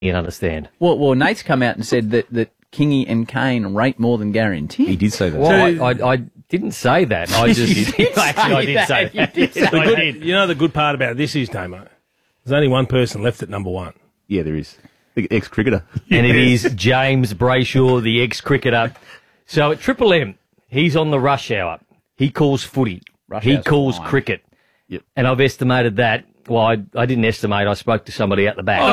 You understand? Well, Nate's come out and said that Kingy and Kane rate more than Gary and Tim. He did say that. Well, I didn't say that. I just actually I did say that. Yes, I did. You know the good part about this is, Damo, there's only one person left at number one. Yeah, there is. The ex-cricketer. And it is James Brayshaw, the ex-cricketer. So at Triple M, he's on the rush hour. He calls footy. He calls cricket. Yep. And I've estimated that. Well, I didn't estimate. I spoke to somebody out the back.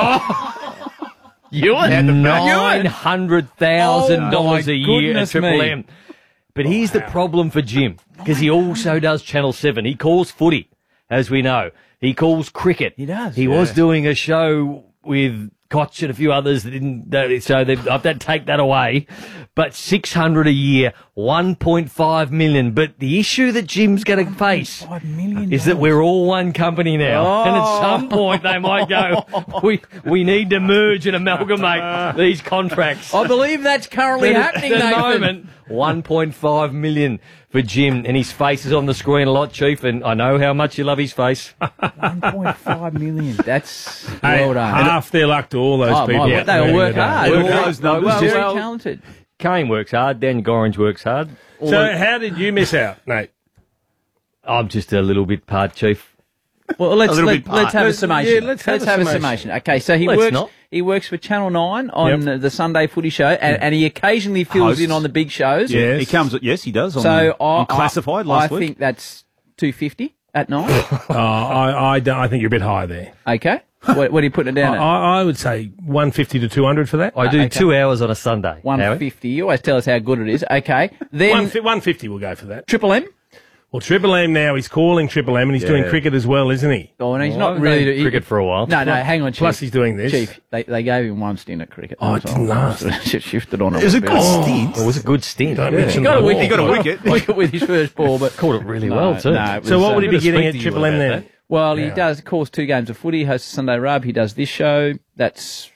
$900,000 a year at Triple M. But here's the problem for Jim, because he also does Channel 7. He calls footy, as we know. He calls cricket. He does. He was doing a show with Koch and a few others that didn't, so I've had to take that away. But $600 a year, $1.5 million. But the issue that Jim's going to face is that we're all one company now. And at some point they might go, we need to merge and amalgamate these contracts. I believe that's currently happening, At the Nathan. moment, $1.5 million for Jim, and his face is on the screen a lot, Chief, and I know how much you love his face. $1.5 million. That's Hey, well done. half their luck to all those people. They all work hard. Work All hard. those No, it was numbers, just- very talented. Kane works hard, Dan Gorringe works hard. So how did you miss out, Nate? I'm just a little bit part, Chief. Well, let's have a Let's- summation. yeah, let's have a summation. Okay, so he works for Channel 9 on the Sunday Footy Show, and he occasionally fills Hosts. in on the big shows. Yes. He comes. Yes, he does. On Classified last I week. think that's $250 at night. I think you're a bit high there. Okay, what are you putting it down at? I would say 150 to 200 for that. I do okay. 2 hours on a Sunday. 150. You always tell us how good it is. Okay, then 150 will go for that. Triple M. Well, Triple M now, he's calling Triple M and he's doing cricket as well, isn't he? Oh, and he's Well, not I've really done cricket for a while. No, hang on, Chief. Plus he's doing this. Chief, they gave him one stint at cricket. Oh, it didn't last. Just shifted on. It was a good stint. It was a good stint. Don't mention He got a the wicket. ball. He got a wicket. Wicket with his first ball, but Caught it really well, too. No, it was, So what would he bit be of getting respect at to you Triple M about then? that. Well, he does, of course, 2 games of footy, hosts Sunday Rub. He does this show. That's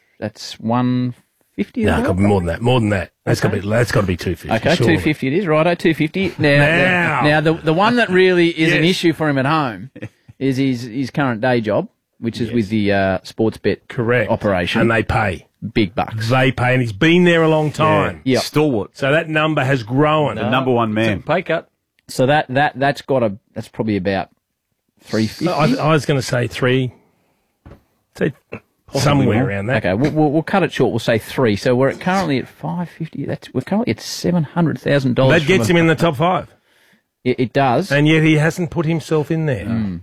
150. No, it could be more than that. More than that. That's got to be 250. Okay, surely. 250 it is, righto, 250. Now the one that really is an Yes. issue for him at home is his current day job, which is with the sports bet Correct. operation. And they pay. Big bucks. They pay, and he's been there a long time. Yeah. Stalwart. So that number has grown. The number one man. Pay cut. So that's probably about 350. I was going to say somewhere around that. Okay, we'll cut it short. We'll say 3. So we're currently at 550. We're currently at $700,000. That gets him in the top 5. It does. And yet he hasn't put himself in there.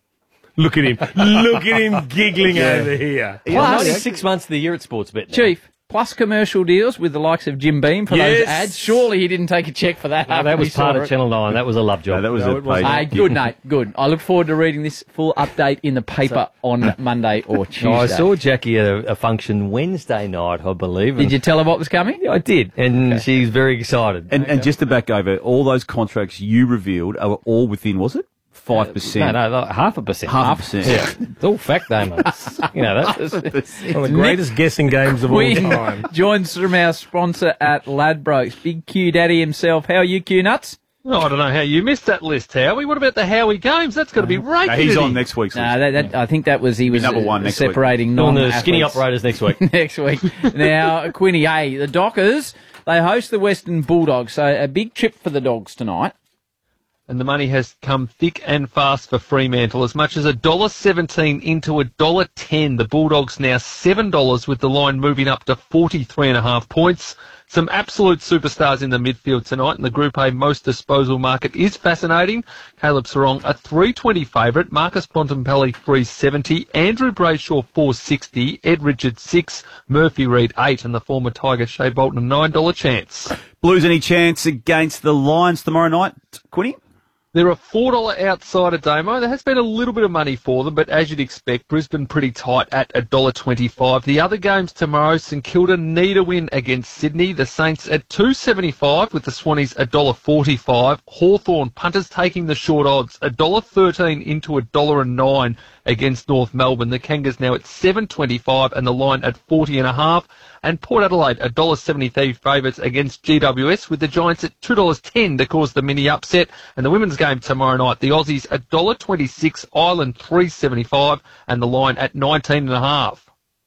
Look at him. Look at him giggling over here. Plus, only 6 months of the year at Sportsbet now. Chief, plus commercial deals with the likes of Jim Beam for those Yes. ads. Surely he didn't take a check for that. No, after that we was part saw of it. Channel 9. That was a love job. No, that was No, a it wasn't. page. Good, Nate. Good. I look forward to reading this full update in the paper on Monday or Tuesday. I saw Jackie at a function Wednesday night, I believe. Did you tell her what was coming? Yeah, I did, and she's very excited. And just to back over, all those contracts you revealed are all within, was it? 5%. No, 0.5%. 0.5%. Yeah, it's all fact, Damon. You know, that's One of the greatest guessing games of all We time. joins from our sponsor at Ladbrokes, Big Q Daddy himself. How are you, Q Nuts? Oh, I don't know how you missed that list, Howie. What about the Howie Games? That's got to be right. No, he's on next week's list. No, I think that was he was Number one next week. separating on the non-athletes. skinny operators next week. next week. Now, Quinny, the Dockers, they host the Western Bulldogs, so a big trip for the Dogs tonight. And the money has come thick and fast for Fremantle, as much as $1.17 into $1.10. The Bulldogs now $7, with the line moving up to 43.5 points. Some absolute superstars in the midfield tonight, and the Group A most disposal market is fascinating. Caleb Sarong, a $3.20 favourite. Marcus Bontempelli, $3.70. Andrew Brayshaw, $4.60. Ed Richards, $6. Murphy Reid, $8. And the former Tiger Shea Bolton, a $9 chance. Blues any chance against the Lions tomorrow night, Quinny? They're a $4 outsider, Damo. There has been a little bit of money for them, but as you'd expect, Brisbane pretty tight at $1.25. The other games tomorrow, St Kilda need a win against Sydney. The Saints at $2.75, with the Swannies $1.45. Hawthorn punters taking the short odds, $1.13 into $1.09 against North Melbourne. The Kangas now at $7.25 and the line at 40.5. And Port Adelaide, $1.73 favourites against GWS, with the Giants at $2.10 to cause the mini upset. And the women's game tomorrow night, the Aussies $1.26, Ireland $3.75, and the line at 19.5.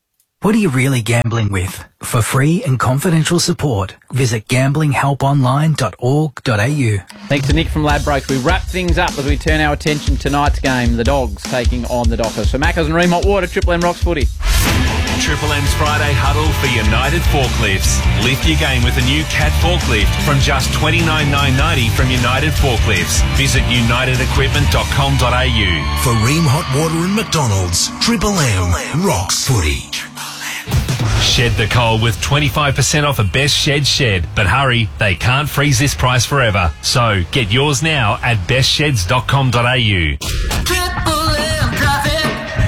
What are you really gambling with? For free and confidential support, visit gamblinghelponline.org.au. Thanks to Nick from Ladbrokes. We wrap things up as we turn our attention to tonight's game, the Dogs taking on the Dockers. So Maccas and Remont Water, Triple M Rocks Footy. Triple M's Friday huddle for United Forklifts. Lift your game with a new Cat forklift from just $29,990 from United Forklifts. Visit unitedequipment.com.au. For Ream Hot Water and McDonald's, Triple M Rocks Footy. Shed the cold with 25% off a Best Shed. But hurry, they can't freeze this price forever. So get yours now at bestsheds.com.au. Triple M Traffic.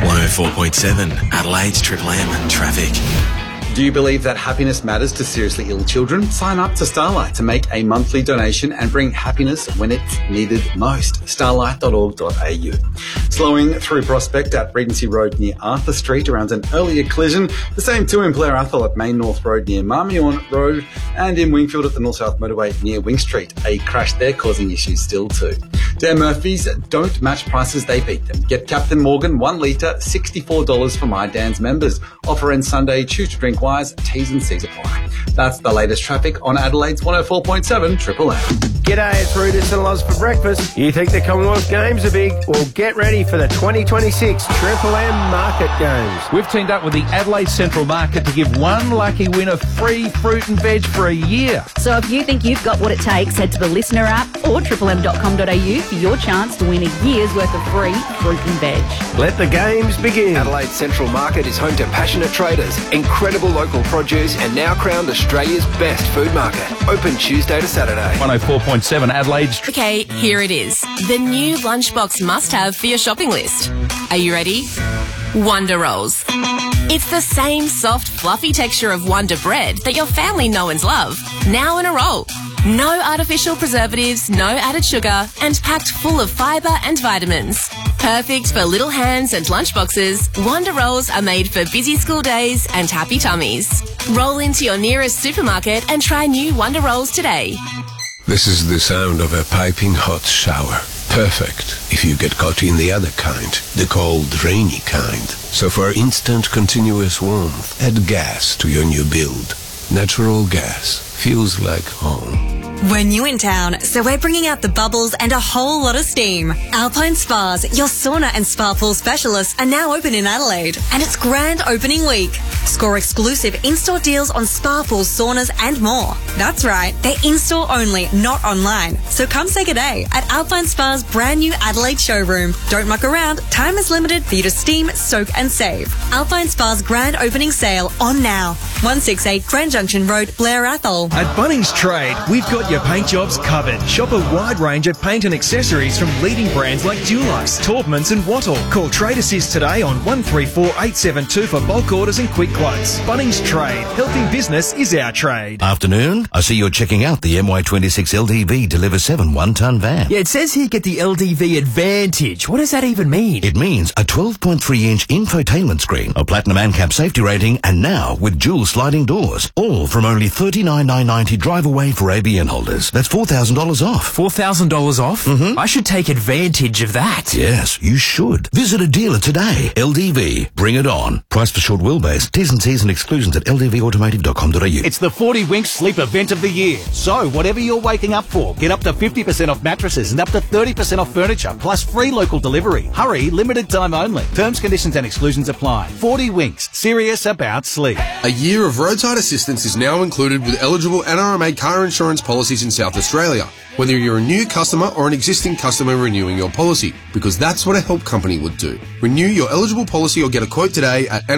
104.7 Adelaide's Triple M Traffic. Do you believe that happiness matters to seriously ill children? Sign up to Starlight to make a monthly donation and bring happiness when it's needed most. Starlight.org.au. Slowing through Prospect at Regency Road near Arthur Street around an earlier collision. The same too in Blair Athol at Main North Road near Marmion Road and in Wingfield at the North-South Motorway near Wing Street. A crash there causing issues still too. Dan Murphy's don't match prices, they beat them. Get Captain Morgan 1 litre, $64 for My Dan's members. Offer ends Sunday, choose to drink wise, T's and C's apply. That's the latest traffic on Adelaide's 104.7 Triple M. G'day, it's Rudis and Loz for breakfast. You think the Commonwealth Games are big? Well, get ready for the 2026 Triple M Market Games. We've teamed up with the Adelaide Central Market to give one lucky winner free fruit and veg for a year. So if you think you've got what it takes, head to the Listener app or triplem.com.au for your chance to win a year's worth of free fruit and veg. Let the games begin. Adelaide Central Market is home to passionate traders, incredible local produce, and now crowned Australia's best food market. Open Tuesday to Saturday. 104.7 Adelaide's. Okay, here it is. The new lunchbox must-have for your shopping list. Are you ready? Wonder Rolls. It's the same soft, fluffy texture of Wonder Bread that your family know and love, now in a roll. No artificial preservatives, no added sugar, and packed full of fibre and vitamins. Perfect for little hands and lunchboxes, Wonder Rolls are made for busy school days and happy tummies. Roll into your nearest supermarket and try new Wonder Rolls today. This is the sound of a piping hot shower. Perfect if you get caught in the other kind, the cold, rainy kind. So for instant, continuous warmth, add gas to your new build. Natural gas feels like home. We're new in town, so we're bringing out the bubbles and a whole lot of steam. Alpine Spas, your sauna and spa pool specialists, are now open in Adelaide, and it's grand opening week. Score exclusive in-store deals on spa pools, saunas and more. That's right, they're in-store only, not online. So come say good day at Alpine Spa's brand new Adelaide showroom. Don't muck around, time is limited for you to steam, soak and save. Alpine Spa's grand opening sale on now. 168 Grand Junction Road, Blair Athol. At Bunnings Trade, we've got your paint jobs covered. Shop a wide range of paint and accessories from leading brands like Dulux, Taubmans and Wattle. Call Trade Assist today on 134 872 for bulk orders and quick quotes. Bunnings Trade. Helping business is our trade. Afternoon. I see you're checking out the MY26 LDV Deliver 7 one-ton van. Yeah, it says here get the LDV Advantage. What does that even mean? It means a 12.3-inch infotainment screen, a platinum ANCAP safety rating, and now with dual sliding doors. All from only $39,990 drive away for ABN holders. That's $4,000 off. $4,000 off? Mm-hmm. I should take advantage of that. Yes, you should. Visit a dealer today. LDV. Bring it on. Price for short wheelbase. T's and C's and exclusions at ldvautomotive.com.au. It's the 40 Winks Sleep Event of the year. So, whatever you're waking up for, get up to 50% off mattresses and up to 30% off furniture, plus free local delivery. Hurry, limited time only. Terms, conditions and exclusions apply. 40 Winks. Serious about sleep. A year of roadside assistance is now included with eligible NRMA car insurance policies in South Australia, whether you're a new customer or an existing customer renewing your policy, because that's what a help company would do. Renew your eligible policy or get a quote today at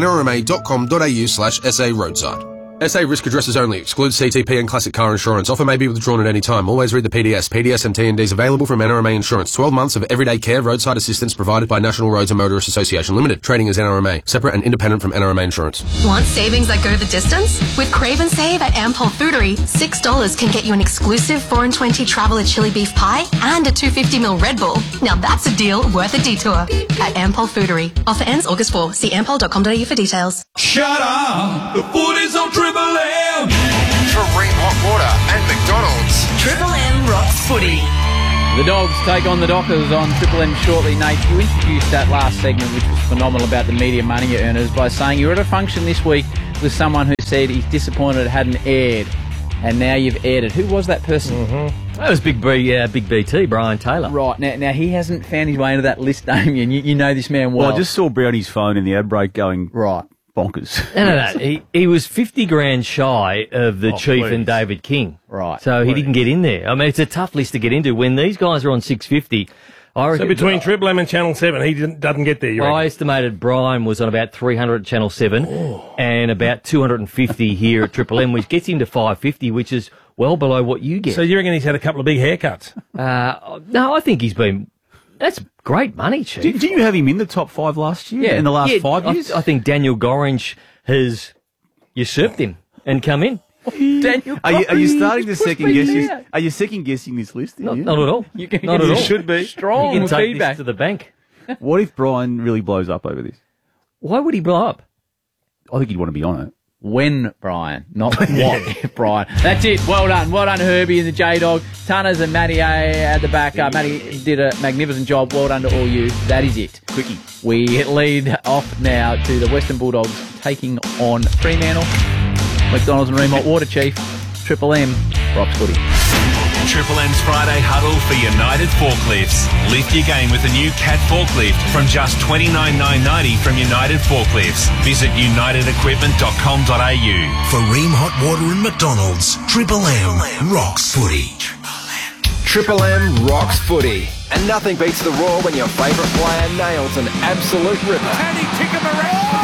nrma.com.au/SA roadside. SA risk addresses only. Excludes CTP and classic car insurance. Offer may be withdrawn at any time. Always read the PDS. PDS and TNDs available from NRMA Insurance. 12 months of everyday care roadside assistance provided by National Roads and Motorists Association Limited. Trading as NRMA. Separate and independent from NRMA Insurance. Want savings that go the distance? With Crave and Save at Ampol Foodery, $6 can get you an exclusive 4 and 20 traveller chili beef pie and a 250ml Red Bull. Now that's a deal worth a detour. At Ampol Foodery. Offer ends August 4. See ampol.com.au for details. Shut up! The food is on Triple M! For Ream Hot Water and McDonald's. Triple M Rocks Footy. The Dogs take on the Dockers on Triple M shortly. Nate, you introduced that last segment, which was phenomenal, about the media money earners, by saying you were at a function this week with someone who said he's disappointed it hadn't aired, and now you've aired it. Who was that person? That was Big BT, Brian Taylor. Right, now he hasn't found his way into that list, Damien. You know this man well. Well, I just saw Brownie's phone in the ad break going bonkers. No. He was 50 grand shy of the Chief and David King. Right. So he didn't get in there. I mean, it's a tough list to get into. When these guys are on 650... So between Triple M and Channel 7, he doesn't get there, you reckon? I estimated Brian was on about 300 at Channel 7 and about 250 here at Triple M, which gets him to 550, which is well below what you get. So you reckon he's had a couple of big haircuts? No, I think he's been... That's great money, Chief. Did you have him in the top 5 last year? In the last 5 years? I think Daniel Gorringe has usurped him and come in. Daniel, are you starting to second guess? Are you second guessing this list? Not at all. Not at all. Should be strong. You can take feedback this to the bank. What if Brian really blows up over this? Why would he blow up? I think he'd want to be on it. When, Brian, not what, Brian. That's it. Well done, Herbie and the J-Dog. Tunners and Matty A at the back. Matty did a magnificent job. Well done to all you. That is it. Quickie. We lead off now to the Western Bulldogs taking on Fremantle. McDonald's and Remont Water Chief, Triple M, Rocks Footy. Triple M's Friday huddle for United Forklifts. Lift your game with a new Cat forklift from just $29,990 from United Forklifts. Visit unitedequipment.com.au. For Ream Hot Water and McDonald's, Triple M rocks footy. Triple M rocks footy. And nothing beats the Roar when your favourite player nails an absolute ripper. Can he pick him around?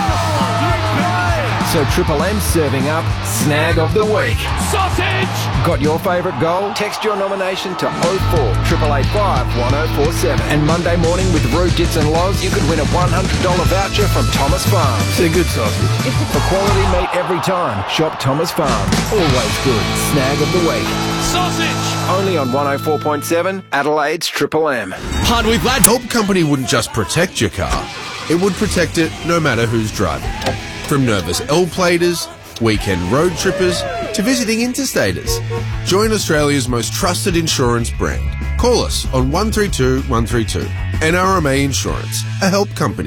So Triple M serving up Snag of the Week. Sausage! Got your favourite goal? Text your nomination to 04 885 1047. And Monday morning with Roo, Dits and Loz, you could win a $100 voucher from Thomas Farms. It's a good sausage. For quality meat every time, shop Thomas Farms. Always good. Snag of the Week. Sausage! Only on 104.7 Adelaide's Triple M. Hard with that. Help Company wouldn't just protect your car, it would protect it no matter who's driving. From nervous L-platers, weekend road trippers, to visiting interstaters. Join Australia's most trusted insurance brand. Call us on 132 132. NRMA Insurance, a help company.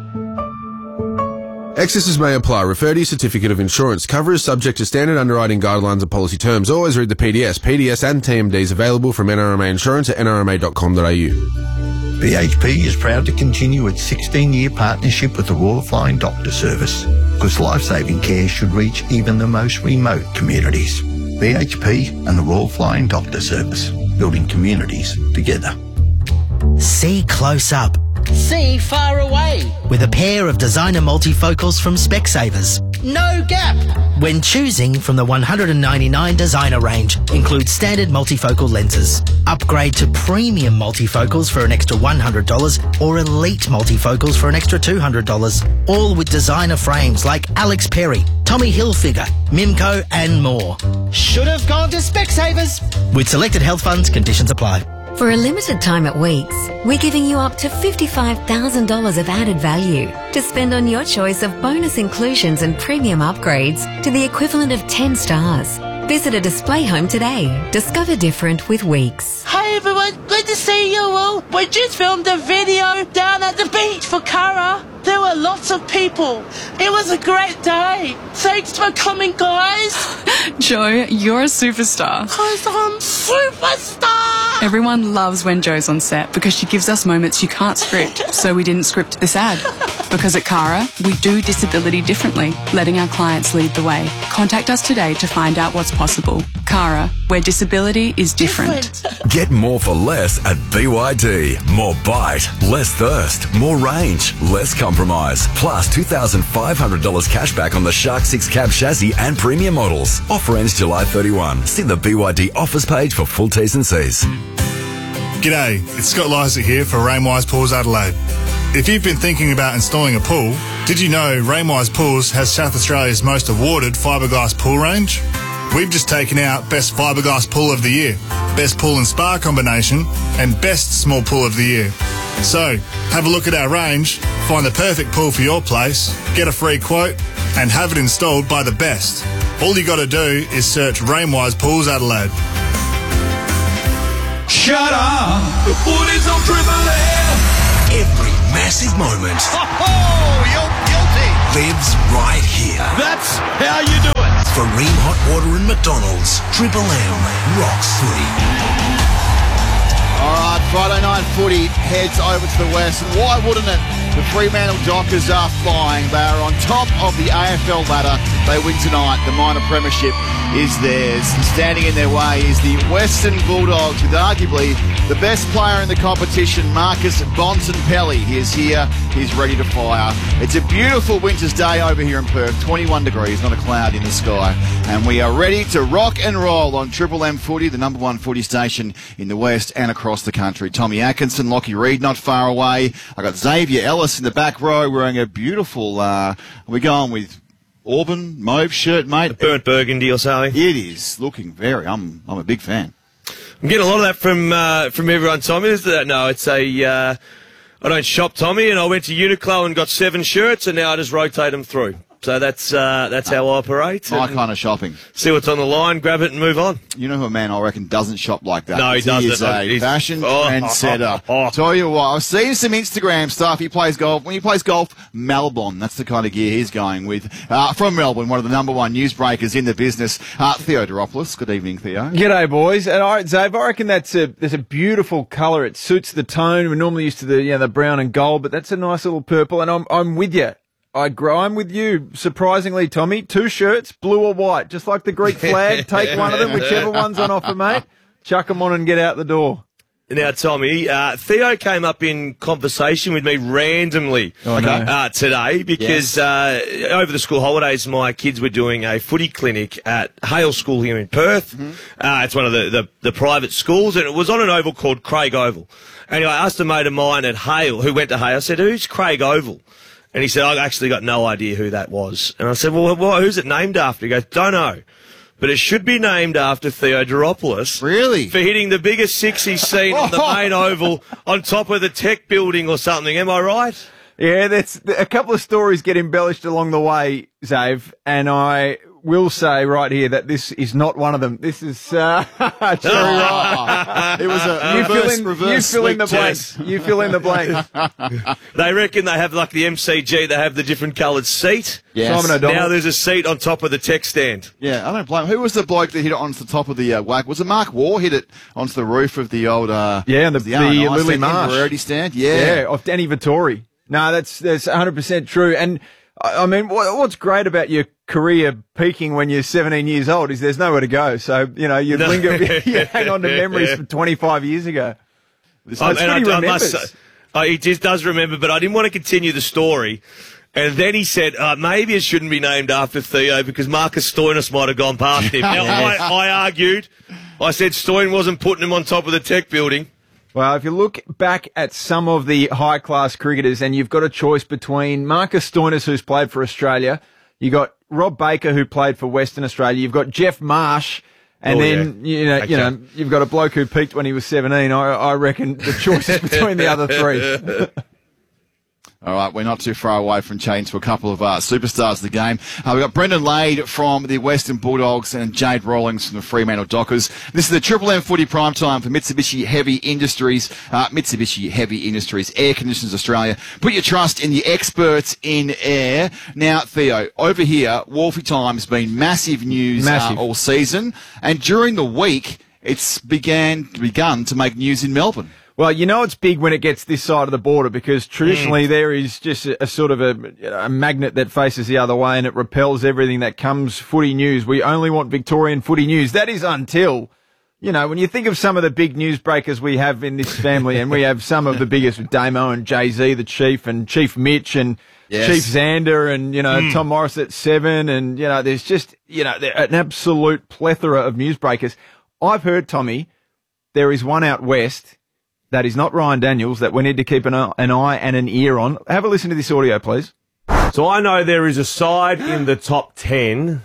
Excesses may apply. Refer to your certificate of insurance. Cover is subject to standard underwriting guidelines and policy terms. Always read the PDS. PDS and TMDs available from NRMA Insurance at nrma.com.au. BHP is proud to continue its 16-year partnership with the Royal Flying Doctor Service, because life-saving care should reach even the most remote communities. BHP and the Royal Flying Doctor Service, building communities together. See close up. See far away. With a pair of designer multifocals from Specsavers. No gap. When choosing from the 199 designer range, includes standard multifocal lenses. Upgrade to premium multifocals for an extra $100 or elite multifocals for an extra $200. All with designer frames like Alex Perry, Tommy Hilfiger, Mimco and more. Should have gone to Specsavers. With selected health funds, conditions apply. For a limited time at Weeks, we're giving you up to $55,000 of added value to spend on your choice of bonus inclusions and premium upgrades to the equivalent of 10 stars. Visit a display home today. Discover different with Weeks. Hi everyone, good to see you all. We just filmed a video down at the beach for Cara. There were lots of people. It was a great day. Thanks for coming, guys. Joe, you're a superstar. 'Cause I'm superstar. Everyone loves when Joe's on set because she gives us moments you can't script, so we didn't script this ad. Because at Cara, we do disability differently, letting our clients lead the way. Contact us today to find out what's possible. Cara, where disability is different. Get more for less at BYD. More bite, less thirst, more range, less compromise. Plus $2,500 cash back on the Shark 6 cab chassis and premium models. Offer ends July 31. See the BYD offers page for full T's and C's. G'day, it's Scott Lysak here for Rainwise Pools Adelaide. If you've been thinking about installing a pool, did you know Rainwise Pools has South Australia's most awarded fiberglass pool range? We've just taken out Best Fiberglass Pool of the Year, Best Pool and Spa Combination, and Best Small Pool of the Year. So, have a look at our range, find the perfect pool for your place, get a free quote, and have it installed by the best. All you got to do is search Rainwise Pools Adelaide. Shut up. The Footy's on Triple M. Every massive moment You're guilty. lives right here. That's how you do it. For Ream Hot Water and McDonald's, Triple M rocks footy. All right, Friday night footy heads over to the west. And why wouldn't it? The Fremantle Dockers are flying. They are on top of the AFL ladder. They win tonight. The minor premiership is theirs. And standing in their way is the Western Bulldogs with arguably the best player in the competition, Marcus Bontempelli. He is here. He's ready to fire. It's a beautiful winter's day over here in Perth. 21 degrees, not a cloud in the sky. And we are ready to rock and roll on Triple M Footy, the number one footy station in the West and across the country. Tommy Atkinson, Lockie Reed not far away. I got Xavier Ellis in the back row wearing a beautiful, we're going with Auburn mauve shirt, mate. A burnt burgundy or something. It is looking very, I'm a big fan. I'm getting a lot of that from everyone, Tommy. No, it's I don't shop, Tommy, and I went to Uniqlo and got 7 shirts, and now I just rotate them through. So that's how I operate. My kind of shopping. See what's on the line, grab it and move on. You know who a man I reckon doesn't shop like that? No, he doesn't. He is a fashion trendsetter. Tell you what, I've seen some Instagram stuff. He plays golf. When he plays golf, Melbourne. That's the kind of gear he's going with. From Melbourne, one of the number one newsbreakers in the business, Theo Doropoulos. Good evening, Theo. G'day, boys. And all right, Zave, I reckon there's a beautiful colour. It suits the tone. We're normally used to the brown and gold, but that's a nice little purple. And I'm with you. I'm with you, surprisingly, Tommy. 2 shirts, blue or white, just like the Greek flag. Take one of them, whichever one's on offer, mate. Chuck them on and get out the door. Now, Tommy, Theo came up in conversation with me randomly today because over the school holidays, my kids were doing a footy clinic at Hale School here in Perth. Mm-hmm. It's one of the private schools, and it was on an oval called Craig Oval. Anyway, I asked a mate of mine at Hale, who went to Hale, I said, who's Craig Oval? And he said, I've actually got no idea who that was. And I said, well, who's it named after? He goes, don't know. But it should be named after Theo Doropoulos. Really? For hitting the biggest 6 he's seen on the main oval on top of the Tech building or something. Am I right? Yeah, that's a couple of stories get embellished along the way, Zave, and I will say right here that this is not one of them. This is cherry right. It was a reverse. You fill in the blanks. You fill in the blanks. They reckon they have, like the MCG, they have the different coloured seat. Yes. Simon O'Donnell. Now there's a seat on top of the Tech stand. Yeah, I don't blame him. Who was the bloke that hit it onto the top of the whack? Was it Mark Waugh hit it onto the roof of the old and the Lily Marsh stand? Yeah, of Danny Vittori. No, that's 100% true. And I mean, what's great about your career peaking when you're 17 years old is there's nowhere to go. So, you hang on to memories from 25 years ago. That's what he remembers. He just does remember, but I didn't want to continue the story. And then he said, maybe it shouldn't be named after Theo because Marcus Stoinis might have gone past him. Now, I argued. I said Stoin wasn't putting him on top of the Tech building. Well, if you look back at some of the high-class cricketers and you've got a choice between Marcus Stoinis, who's played for Australia, you got Rob Baker, who played for Western Australia, you've got Jeff Marsh, and you've got a bloke who peaked when he was 17. I reckon the choice is between the other 3. All right, we're not too far away from chatting to a couple of superstars of the game. We've got Brendan Lade from the Western Bulldogs and Jade Rawlings from the Fremantle Dockers. This is the Triple M Footy Prime Time for Mitsubishi Heavy Industries. Mitsubishi Heavy Industries, Air Conditioners Australia. Put your trust in the experts in air. Now, Theo, over here, Wolfie Time has been massive news all season. And during the week, it's begun to make news in Melbourne. Well, it's big when it gets this side of the border because traditionally there is just a sort of a magnet that faces the other way and it repels everything that comes footy news. We only want Victorian footy news. That is until, when you think of some of the big newsbreakers we have in this family, and we have some of the biggest with Damo and Jay-Z, the Chief, and Chief Mitch, and Chief Xander, and, Tom Morris at 7, and, there's just, an absolute plethora of newsbreakers. I've heard, Tommy, there is one out west that is not Ryan Daniels that we need to keep an eye and an ear on. Have a listen to this audio, please. So I know there is a side in the top 10,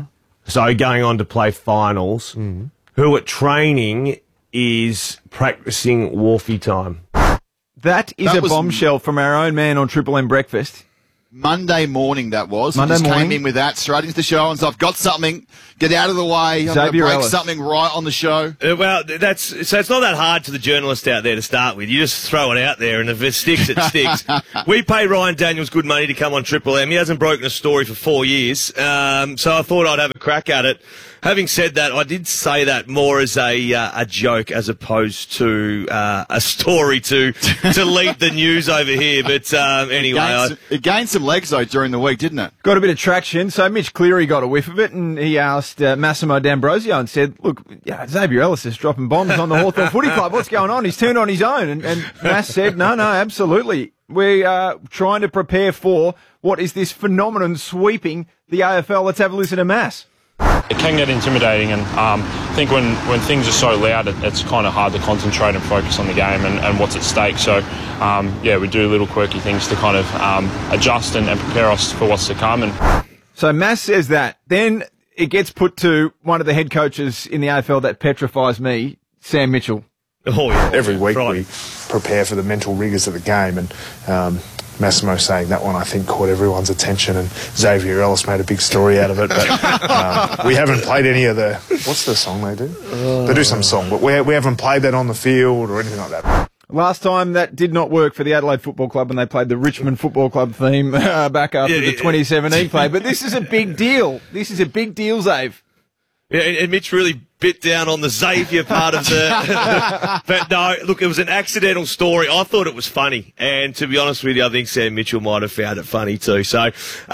so going on to play finals, who at training is practicing Wolfie Time. That is a bombshell from our own man on Triple M Breakfast. Monday morning, that was. Monday just morning. Came in with that, straight into the show, and so I've got something. Get out of the way. I'm going to Xavier break Ellis. something right on the show. Well, so it's not that hard to the journalist out there to start with. You just throw it out there, and if it sticks, it sticks. We pay Ryan Daniels good money to come on Triple M. He hasn't broken a story for 4 years, so I thought I'd have a crack at it. Having said that, I did say that more as a joke as opposed to a story to lead the news over here. But anyway, It gained some legs, though, during the week, didn't it? Got a bit of traction. So Mitch Cleary got a whiff of it, and he asked Massimo D'Ambrosio and said, look, Xavier Ellis is dropping bombs on the Hawthorn Footy Club. What's going on? He's turned on his own. And Mass said, no, absolutely. We are trying to prepare for what is this phenomenon sweeping the AFL. Let's have a listen to Mass. It can get intimidating, and I think when things are so loud, it's kind of hard to concentrate and focus on the game and what's at stake. So, we do little quirky things to kind of adjust and prepare us for what's to come. And so Mass says that. Then it gets put to one of the head coaches in the AFL that petrifies me, Sam Mitchell. Oh, yeah. Every week we prepare for the mental rigours of the game, and Massimo saying that one, I think, caught everyone's attention, and Xavier Ellis made a big story out of it. But we haven't played any of the... What's the song they do? They do some song, but we haven't played that on the field or anything like that. Last time that did not work for the Adelaide Football Club when they played the Richmond Football Club theme back after the 2017 play. But this is a big deal. This is a big deal, Zave. Yeah, and Mitch really bit down on the Xavier part of the... But no, look, it was an accidental story. I thought it was funny. And to be honest with you, I think Sam Mitchell might have found it funny too. So,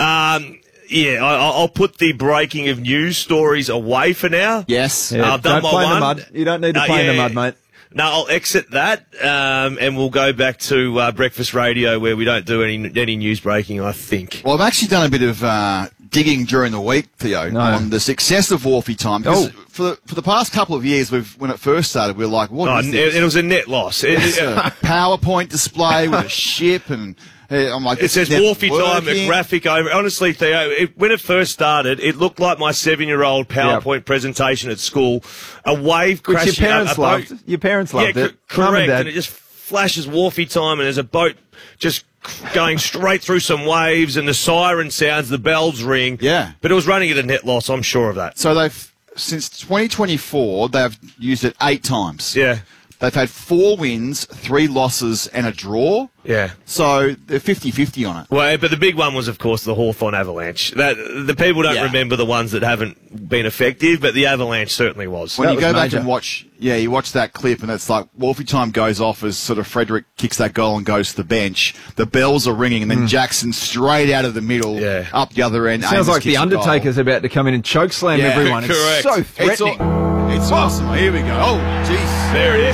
I'll put the breaking of news stories away for now. Yes. Yeah, I've done don't play my in the one. mud. You don't need to play in the mud, mate. No, I'll exit that, and we'll go back to breakfast radio where we don't do any news breaking, I think. Well, I've actually done a bit of digging during the week, Theo, on the success of Wharfie time. Because for the past couple of years, when it first started, we were like, what is this? It was a net loss. It's a PowerPoint display with a ship, and I'm like, it says Wharfie time, a graphic over. Honestly, Theo, when it first started, it looked like my 7-year-old PowerPoint presentation at school. A wave crashing. Which your parents loved. Your parents loved it. Correct. And it just flashes Wharfie time, and there's a boat just going straight through some waves, and the siren sounds, the bells ring. Yeah. But it was running at a net loss, I'm sure of that. So since 2024, they've used it 8 times. Yeah. They've had 4 wins, 3 losses, and a draw. Yeah. So they're 50-50 on it. Well, but the big one was, of course, the Hawthorn Avalanche. The people don't remember the ones that haven't been effective, but the Avalanche certainly was. When you go back and watch, you watch that clip, and it's like Wharfie time goes off as sort of Frederick kicks that goal and goes to the bench. The bells are ringing, and then Jackson straight out of the middle, up the other end. Sounds like the Undertaker's about to come in and choke slam everyone. Correct. It's so threatening. It's awesome. Here we go. Oh, jeez. There it is.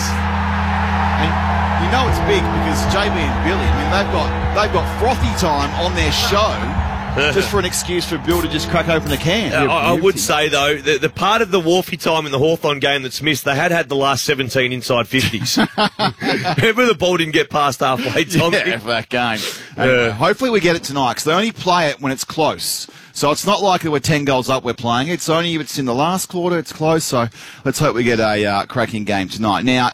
And you know it's big because JB and Billy, they've got Frothy time on their show just for an excuse for Bill to just crack open a can. I would say, though, the part of the Wharfie time in the Hawthorn game that's missed, they had the last 17 inside 50s. Remember the ball didn't get past halfway, Tommy? Yeah, for that game. Anyway, hopefully we get it tonight because they only play it when it's close. So it's not like we're 10 goals up we're playing. It's only if it's in the last quarter, it's close. So let's hope we get a cracking game tonight. Now,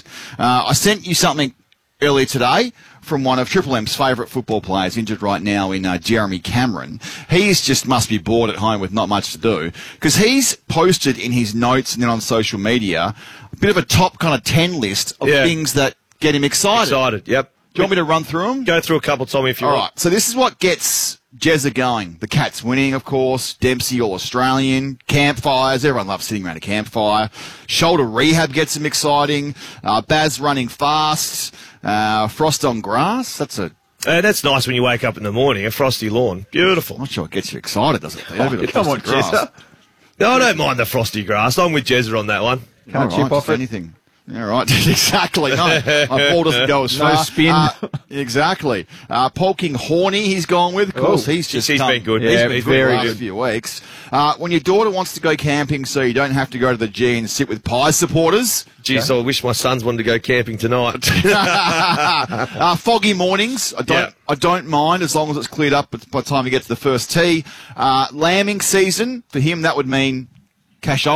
I sent you something earlier today from one of Triple M's favourite football players, injured right now in Jeremy Cameron. He's just must be bored at home with not much to do because he's posted in his notes and then on social media a bit of a top kind of 10 list of things that get him excited. Yep. Do you want me to run through them? Go through a couple, Tommy, if you want. All right, so this is what gets Jezza going. The Cats winning, of course. Dempsey All-Australian. Campfires. Everyone loves sitting around a campfire. Shoulder rehab gets them exciting. Baz running fast. Frost on grass. That's nice when you wake up in the morning. A frosty lawn. Beautiful. I'm not sure it gets you excited, does it? Come on, Jezza. No, I don't mind the frosty grass. I'm with Jezza on that one. Can't chip off anything. All right, exactly. No, my ball doesn't go as far. No spin. Exactly. Polking Horny, he's gone with. Of course, he's been good. He's been very good the last few weeks. When your daughter wants to go camping so you don't have to go to the G and sit with Pies supporters. Geez, I wish my sons wanted to go camping tonight. Foggy mornings. I don't mind as long as it's cleared up by the time you get to the first tee. Lambing season, for him, that would mean cashola.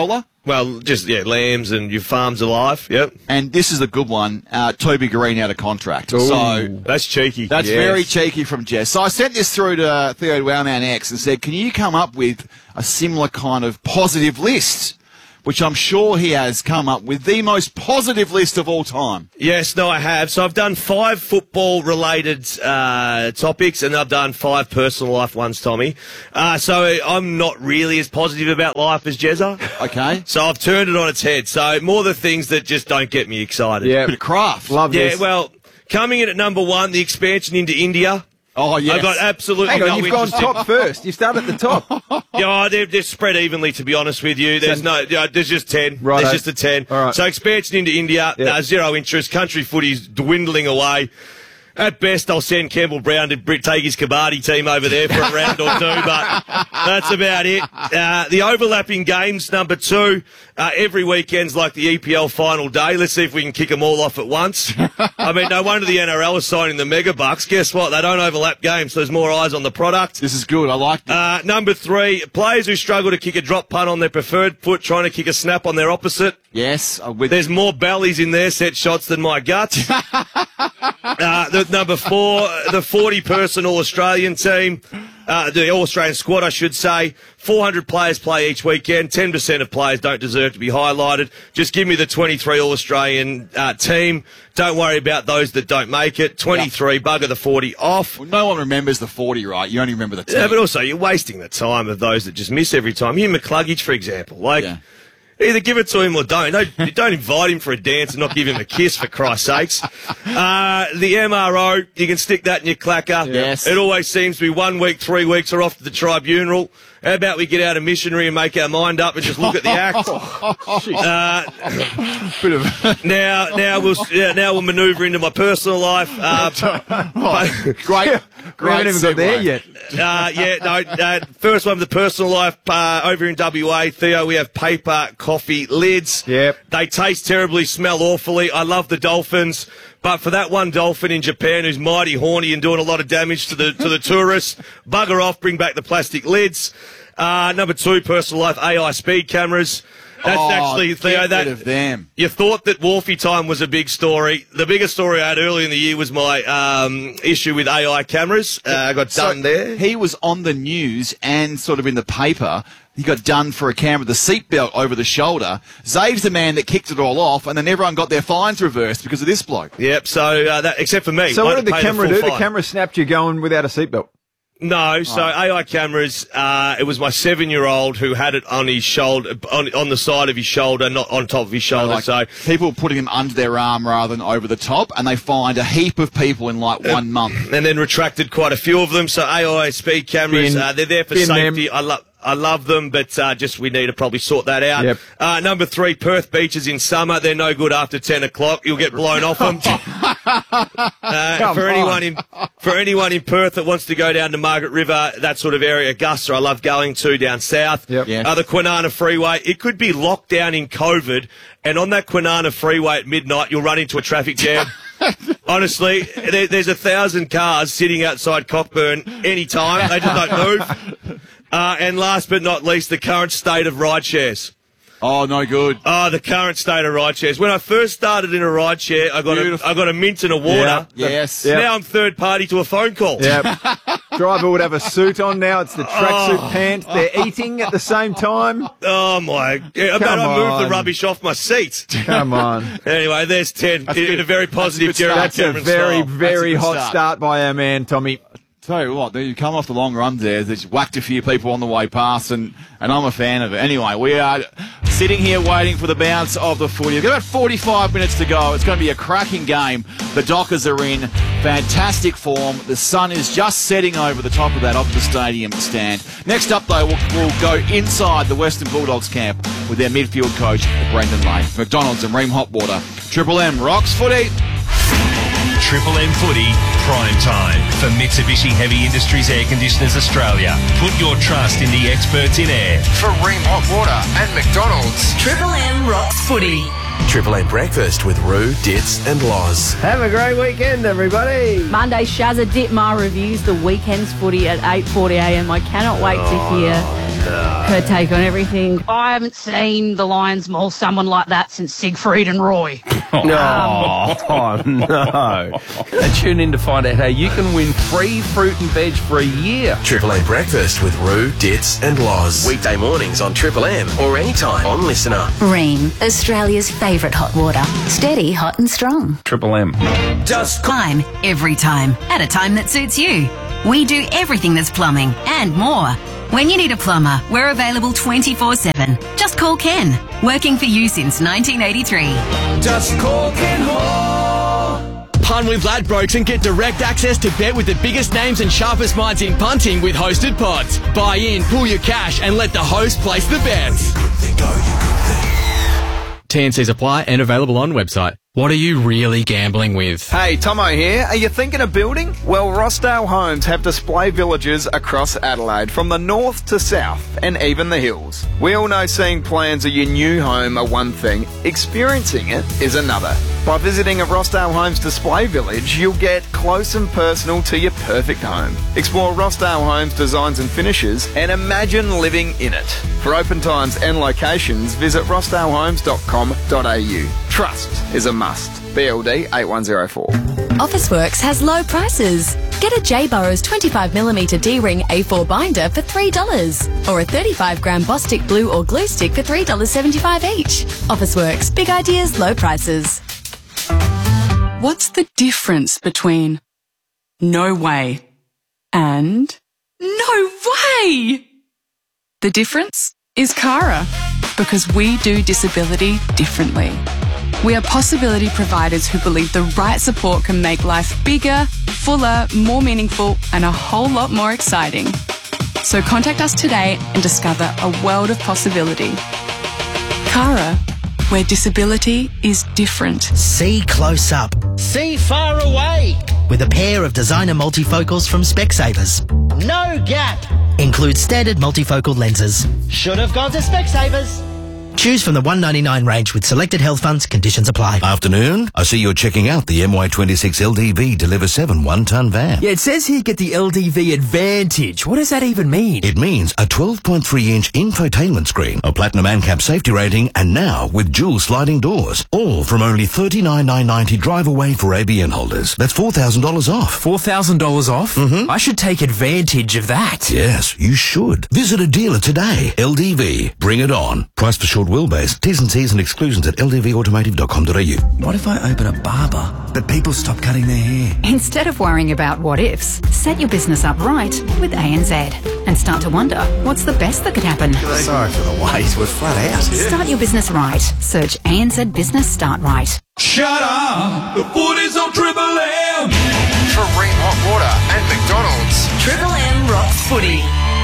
Well, just, lambs and your farm's alive. Yep. And this is a good one. Toby Green out of contract. Ooh, so that's cheeky. That's very cheeky from Jess. So I sent this through to Theo Wowman X and said, can you come up with a similar kind of positive list? Which I'm sure he has come up with the most positive list of all time. Yes, no, I have. So I've done 5 football-related topics, and I've done 5 personal life ones, Tommy. So I'm not really as positive about life as Jezza. Okay. So I've turned it on its head. So more the things that just don't get me excited. Yeah. Bit of craft. Love this. Yeah, well, coming in at number 1, the expansion into India. Oh, yes. I've got absolutely Hang on, no you've gone interest top first. You start at the top. Yeah, they're spread evenly, to be honest with you. There's there's just 10. Right. There's just a 10. All right. So expansion into India, zero interest. Country footy's dwindling away. At best, I'll send Campbell Brown to take his Kabaddi team over there for a round or 2, but that's about it. The overlapping games, number 2, every weekend's like the EPL final day. Let's see if we can kick them all off at once. I mean, no wonder the NRL is signing the mega bucks. Guess what? They don't overlap games, so there's more eyes on the product. This is good. I like this. Number 3, players who struggle to kick a drop punt on their preferred foot trying to kick a snap on their opposite. Yes. There's more bellies in their set shots than my guts. Number 4, the 40-person All-Australian team, the All-Australian squad, I should say. 400 players play each weekend. 10% of players don't deserve to be highlighted. Just give me the 23 All-Australian team. Don't worry about those that don't make it. 23, bugger the 40 off. Well, no one remembers the 40, right? You only remember the 10. Yeah, but also you're wasting the time of those that just miss every time. Hugh McCluggage, for example. Either give it to him or don't. Don't invite him for a dance and not give him a kiss, for Christ's sakes. The MRO, you can stick that in your clacker. Yes. It always seems to be 1 week, 3 weeks are off to the tribunal. How about we get out a missionary and make our mind up and just look at the act? Now we'll manoeuvre into my personal life. Great. We haven't even got there yet. First one, the personal life over in WA. Theo, we have paper coffee lids. Yep. They taste terribly, smell awfully. I love the dolphins. But for that one dolphin in Japan who's mighty horny and doing a lot of damage to the tourists, bugger off, bring back the plastic lids. Number 2, personal life, AI speed cameras. That's actually, Theo, rid of them. You thought that Wolfie time was a big story. The biggest story I had early in the year was my issue with AI cameras. I got done there. He was on the news and sort of in the paper. He got done for a camera with the seatbelt over the shoulder. Zave's the man that kicked it all off, and then everyone got their fines reversed because of this bloke. Yep, so except for me. So what did the camera do? The camera snapped you going without a seatbelt. No, so AI cameras, it was my 7-year-old who had it on his shoulder, on the side of his shoulder, not on top of his shoulder. So people putting them under their arm rather than over the top, and they fined a heap of people in 1 month. And then retracted quite a few of them. So AI speed cameras, they're there for safety. I love them, but just we need to probably sort that out. Yep. Number 3, Perth beaches in summer. They're no good after 10 o'clock. You'll get blown off them. For anyone in Perth that wants to go down to Margaret River, that sort of area, Augusta, I love going to down south. Yep. Yeah. The Kwinana Freeway, it could be locked down in COVID, and on that Kwinana Freeway at midnight, you'll run into a traffic jam. Honestly, there's 1,000 cars sitting outside Cockburn any time. They just don't move. And last but not least, the current state of ride shares. Oh, no good. Oh, the current state of ride shares. When I first started in a ride share, I got a mint and a water. Yeah. Yes. Now I'm third party to a phone call. Yep. Driver would have a suit on now. It's the tracksuit pants. They're eating at the same time. Oh, my. I moved the rubbish off my seat. Come on. Anyway, there's 10 in a very positive Jeremy That's a Cameron very, style. very hot start by our man, Tommy. Tell you what, you come off the long runs there, they just whacked a few people on the way past, and I'm a fan of it. Anyway, we are sitting here waiting for the bounce of the footy. We've got about 45 minutes to go. It's going to be a cracking game. The Dockers are in fantastic form. The sun is just setting over the top of the stadium stand. Next up, though, we'll go inside the Western Bulldogs camp with their midfield coach, Brendan Lane. McDonald's and Ream Hotwater. Triple M rocks footy. Triple M Footy, prime time for Mitsubishi Heavy Industries Air Conditioners Australia. Put your trust in the experts in air. For Ream Hot Water and McDonald's. Triple M rocks footy. Triple M breakfast with Roo, Ditz and Loz. Have a great weekend, everybody. Monday, Shazza Ditmar reviews the weekend's footy at 8:40am. I cannot wait to hear her take on everything. I haven't seen the Lions maul someone like that since Siegfried and Roy. No. And tune in to find out how you can win free fruit and veg for a year. Triple A Breakfast with Roo, Ditz and Loz. Weekday mornings on Triple M or anytime on Listener. Ream, Australia's favourite hot water. Steady, hot and strong. Triple M. Just time, every time, at a time that suits you. We do everything that's plumbing and more. When you need a plumber, we're available 24/7. Just call Ken. Working for you since 1983. Just call Ken Hall. Pun with Ladbrokes and get direct access to bet with the biggest names and sharpest minds in punting with hosted pods. Buy in, pool your cash and let the host place the bets. TNCs apply and available on website. What are you really gambling with? Hey, Tomo here. Are you thinking of building? Well, Rossdale Homes have display villages across Adelaide, from the north to south, and even the hills. We all know seeing plans of your new home are one thing, experiencing it is another. By visiting a Rossdale Homes display village, you'll get close and personal to your perfect home. Explore Rossdale Homes designs and finishes, and imagine living in it. For open times and locations, visit rossdalehomes.com.au. Trust is a must. BLD 8104. Officeworks has low prices. Get a J Burrows 25mm D-ring A4 binder for $3 or a 35-gram Bostik glue or glue stick for $3.75 each. Officeworks, big ideas, low prices. What's the difference between no way and no way? The difference is Cara, because we do disability differently. We are possibility providers who believe the right support can make life bigger, fuller, more meaningful, and a whole lot more exciting. So contact us today and discover a world of possibility. Cara, where disability is different. See close up. See far away. With a pair of designer multifocals from Specsavers. No gap. Includes standard multifocal lenses. Should have gone to Specsavers. Choose from the $199 range with selected health funds. Conditions apply. Afternoon. I see you're checking out the MY26 LDV Deliver 7 one-ton van. Yeah, it says here get the LDV Advantage. What does that even mean? It means a 12.3-inch infotainment screen, a platinum ANCAP safety rating, and now with dual sliding doors. All from only $39,990 drive away for ABN holders. That's $4,000 off. $4,000 off? Mm-hmm. I should take advantage of that. Yes, you should. Visit a dealer today. LDV. Bring it on. Price for short wheelbase. T's and C's and exclusions at ldvautomotive.com.au. What if I open a barber, but people stop cutting their hair? Instead of worrying about what ifs, set your business up right with ANZ and start to wonder, what's the best that could happen? Sorry for the wait, we're flat out. Start your business right. Search ANZ Business Start Right. Shut up! The footy's on Triple M! For Ream Hot Water and McDonald's. Triple M rocks footy.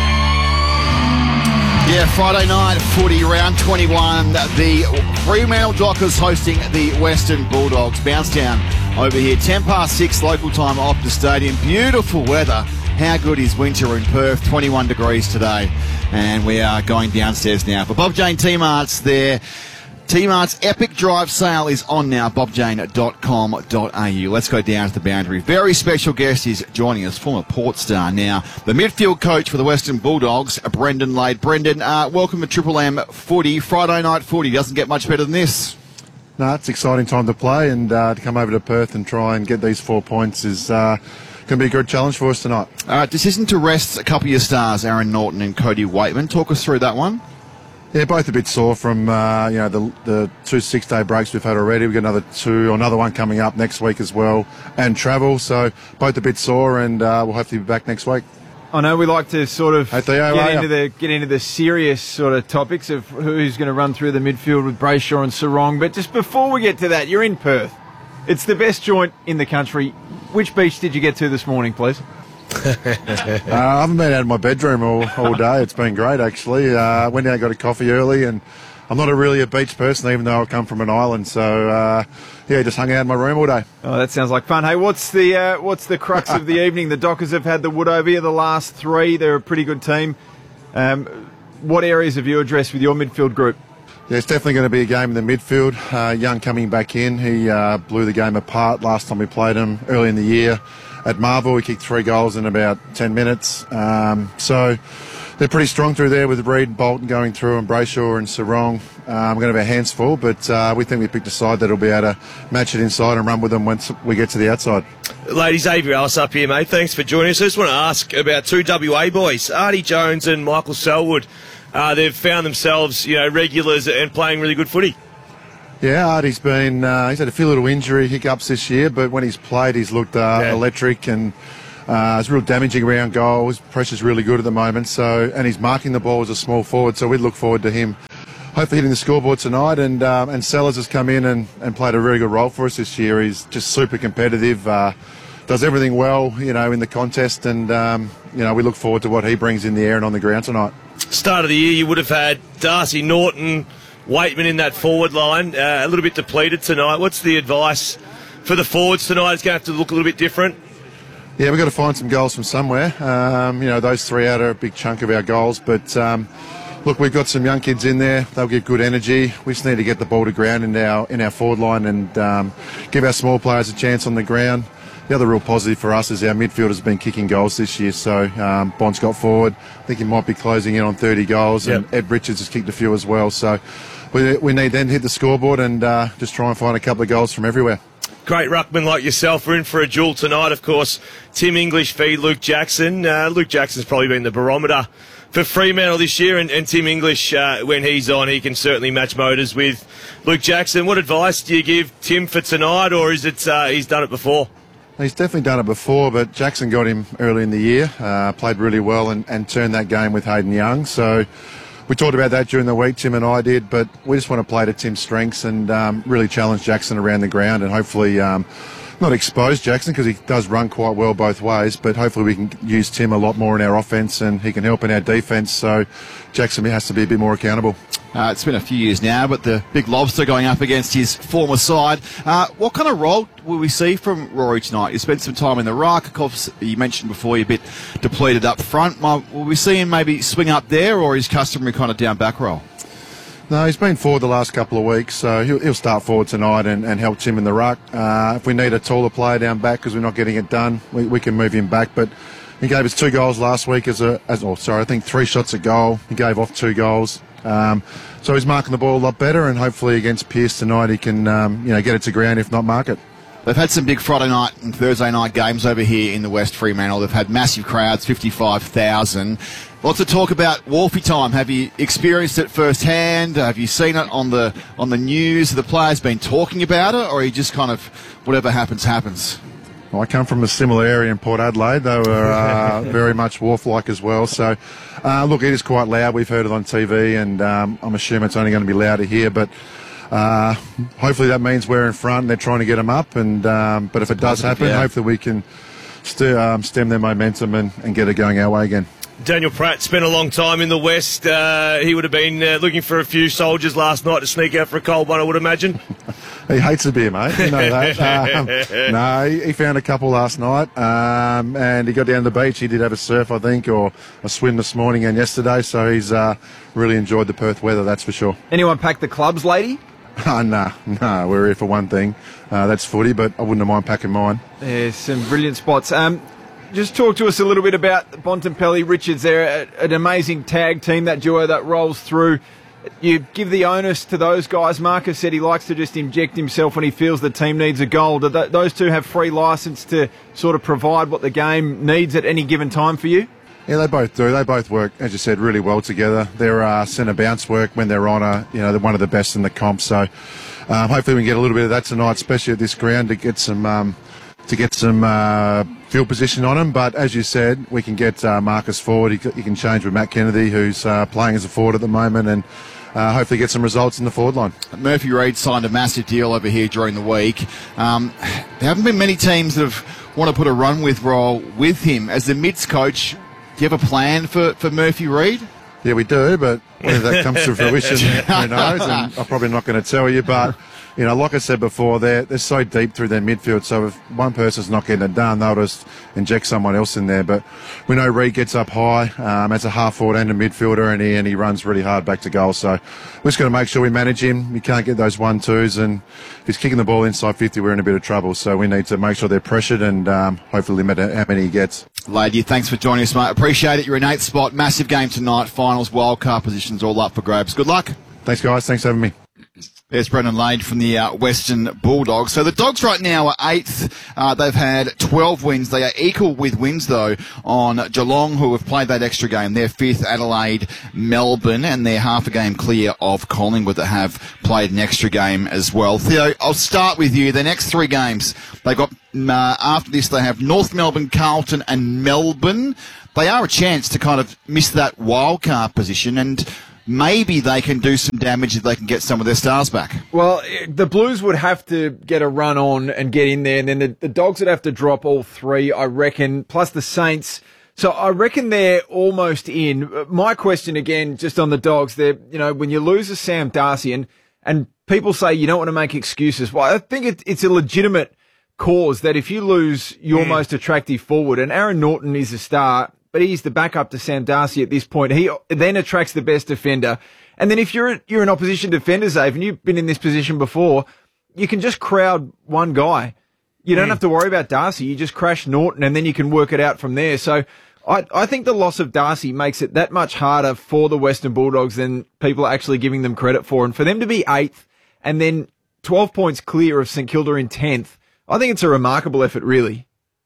Yeah, Friday night footy, round 21. The Fremantle Dockers hosting the Western Bulldogs. Bounce down over here. 6:10 local time, Optus Stadium. Beautiful weather. How good is winter in Perth? 21 degrees today. And we are going downstairs now. But Bob Jane T-Mart's there. T-Mart's Epic Drive sale is on now, bobjane.com.au. Let's go down to the boundary. Very special guest is joining us, former Port star now, the midfield coach for the Western Bulldogs, Brendan Lade. Brendan, welcome to Triple M Footy. Friday night footy doesn't get much better than this. No, it's an exciting time to play, and to come over to Perth and try and get these 4 points is going to be a good challenge for us tonight. Decision to rest a couple of your stars, Aaron Norton and Cody Waitman. Talk us through that one. Yeah, both a bit sore from the 2 6-day breaks we've had already. We've got another one coming up next week as well, and travel. So both a bit sore, and we'll hopefully be back next week. I know we like to sort of get into the serious sort of topics of who's going to run through the midfield with Brayshaw and Sarong. But just before we get to that, you're in Perth. It's the best joint in the country. Which beach did you get to this morning, please? I haven't been out of my bedroom all day. It's been great, actually. Went down, got a coffee early, and I'm not really a beach person, even though I come from an island. So, just hung out in my room all day. Oh, that sounds like fun. Hey, what's the crux of the evening? The Dockers have had the wood over here the last 3. They're a pretty good team. What areas have you addressed with your midfield group? Yeah, it's definitely going to be a game in the midfield. Young coming back in. He blew the game apart last time we played him early in the year. At Marvel, he kicked 3 goals in about 10 minutes. So They're pretty strong through there with Reid, Bolton going through, and Brayshaw and Sarong. We're going to have our hands full, but we think we picked a side that'll be able to match it inside and run with them once we get to the outside. Ladies, Xavier Ellis up here, mate. Thanks for joining us. I just want to ask about two WA boys, Artie Jones and Michael Selwood. They've found themselves, regulars and playing really good footy. Yeah, Artie's been, he's had a few little injury hiccups this year, but when he's played, he's looked electric and it's real damaging around goal. His pressure's really good at the moment, and he's marking the ball as a small forward, so we look forward to him hopefully hitting the scoreboard tonight. And Sellers has come in and played a really good role for us this year. He's just super competitive, does everything well, in the contest, and, we look forward to what he brings in the air and on the ground tonight. Start of the year, you would have had Darcy Norton, Waitman in that forward line, a little bit depleted tonight. What's the advice for the forwards tonight? It's going to have to look a little bit different. Yeah, we've got to find some goals from somewhere. Those three out are a big chunk of our goals. But, look, we've got some young kids in there. They'll give good energy. We just need to get the ball to ground in our forward line and give our small players a chance on the ground. The other real positive for us is our midfielders have been kicking goals this year. So Bond's got forward. I think he might be closing in on 30 goals. Yep. And Ed Richards has kicked a few as well. So we need then to hit the scoreboard and just try and find a couple of goals from everywhere. Great ruckman like yourself. We're in for a duel tonight, of course. Tim English v Luke Jackson. Luke Jackson's probably been the barometer for Fremantle this year, and Tim English, when he's on, he can certainly match motors with Luke Jackson. What advice do you give Tim for tonight, or is it he's done it before? He's definitely done it before, but Jackson got him early in the year, played really well and turned that game with Hayden Young. So we talked about that during the week, Tim and I did, but we just want to play to Tim's strengths and really challenge Jackson around the ground and hopefully not expose Jackson because he does run quite well both ways, but hopefully we can use Tim a lot more in our offence and he can help in our defence, so Jackson has to be a bit more accountable. It's been a few years now, but the big lobster going up against his former side. What kind of role will we see from Rory tonight? You spent some time in the ruck. Of course, you mentioned before you're a bit depleted up front. Will we see him maybe swing up there, or his customary kind of down back role? No, he's been forward the last couple of weeks, so he'll start forward tonight and help Tim in the ruck. If we need a taller player down back because we're not getting it done, we can move him back. But he gave us 2 goals last week I think 3 shots at goal. He gave off 2 goals. So he's marking the ball a lot better, and hopefully against Pearce tonight he can get it to ground, if not mark it. They've had some big Friday night and Thursday night games over here in the West Fremantle. They've had massive crowds, 55,000. Lots of talk about Wolfie time. Have you experienced it firsthand? Have you seen it on the news? Have the players been talking about it, or are you just kind of whatever happens, happens? Well, I come from a similar area in Port Adelaide. They were very much Wharf-like as well. So, look, it is quite loud. We've heard it on TV, and I'm assuming it's only going to be louder here. But hopefully that means we're in front and they're trying to get them up. And but if it does happen, hopefully we can stem their momentum and get it going our way again. Daniel Pratt spent a long time in the West. He would have been looking for a few soldiers last night to sneak out for a cold one, I would imagine. He hates a beer, mate. You know that. No, he found a couple last night, and he got down to the beach. He did have a surf, I think, or a swim this morning and yesterday, so he's really enjoyed the Perth weather, that's for sure. Anyone pack the clubs, lady? No, we're here for one thing. That's footy, but I wouldn't mind packing mine. There's some brilliant spots. Just talk to us a little bit about Bontempelli Richards. They're an amazing tag team, that duo that rolls through. You give the onus to those guys. Marcus said he likes to just inject himself when he feels the team needs a goal. Do those two have free licence to sort of provide what the game needs at any given time for you? Yeah, they both do. They both work, as you said, really well together. Their centre bounce work when they're on they're one of the best in the comp. So hopefully we can get a little bit of that tonight, especially at this ground, to get some field position on him. But as you said, we can get Marcus forward. He can change with Matt Kennedy, who's playing as a forward at the moment, and hopefully get some results in the forward line. Murphy Reid signed a massive deal over here during the week. There haven't been many teams that have want to put a run with role with him. As the mids coach, do you have a plan for Murphy Reid? Yeah, we do, but whether that comes to fruition, who knows? And I'm probably not going to tell you, but like I said before, they're so deep through their midfield, so if one person's not getting it done, they'll just inject someone else in there. But we know Reid gets up high as a half-forward and a midfielder, and he runs really hard back to goal. So we're just going to make sure we manage him. You can't get those 1-2s, and if he's kicking the ball inside 50, we're in a bit of trouble. So we need to make sure they're pressured and hopefully limit how many he gets. Lady, thanks for joining us, mate. Appreciate it. You're in 8th spot. Massive game tonight. Finals, wildcard positions all up for grabs. Good luck. Thanks, guys. Thanks for having me. There's Brendan Lade from the Western Bulldogs. So the Dogs right now are 8th. They've had 12 wins. They are equal with wins, though, on Geelong, who have played that extra game. They're 5th, Adelaide, Melbourne, and they're half a game clear of Collingwood that have played an extra game as well. Theo, I'll start with you. The next 3 games, they got after this, they have North Melbourne, Carlton, and Melbourne. They are a chance to kind of miss that wildcard position, and maybe they can do some damage if they can get some of their stars back. Well, the Blues would have to get a run on and get in there, and then the Dogs would have to drop all 3, I reckon, plus the Saints. So I reckon they're almost in. My question again, just on the Dogs, when you lose a Sam Darcy, and people say you don't want to make excuses. Well, I think it's a legitimate cause that if you lose your most attractive forward, and Aaron Norton is a star, but he's the backup to Sam Darcy at this point. He then attracts the best defender. And then if you're an opposition defender, Zave, and you've been in this position before, you can just crowd one guy. You don't have to worry about Darcy. You just crash Norton, and then you can work it out from there. So I think the loss of Darcy makes it that much harder for the Western Bulldogs than people are actually giving them credit for. And for them to be 8th and then 12 points clear of St Kilda in 10th, I think it's a remarkable effort, really.